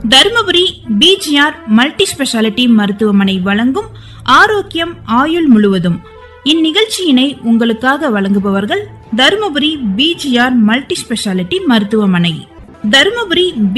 Dharmapuri PGR multi speciality மருத்துவமனை வழங்கும் ஆரோக்கியம் ஆயுள் முழுவதும். இந்நிகழ்ச்சியினை உங்களுக்காக வழங்குபவர்கள் தருமபுரி பிஜிஆர் மல்டி ஸ்பெஷாலிட்டி மருத்துவமனை. தருமபுரி